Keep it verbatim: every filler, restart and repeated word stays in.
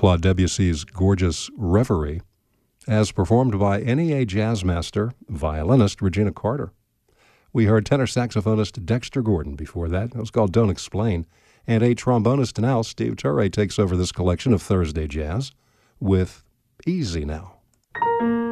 Claude Debussy's gorgeous Reverie, as performed by N E A jazz master, violinist Regina Carter. We heard tenor saxophonist Dexter Gordon before that. It was called Don't Explain. And a trombonist now, Steve Turre, takes over this collection of Thursday Jazz with Easy Now.